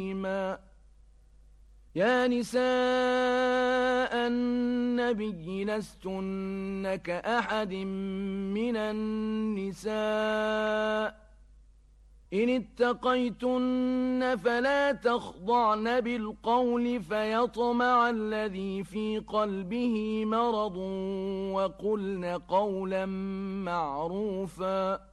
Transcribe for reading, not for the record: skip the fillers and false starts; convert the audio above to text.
يا نساء النبي لستن كأحد من النساء إن اتقيتن فلا تخضعن بالقول فيطمع الذي في قلبه مرض وقلن قولا معروفا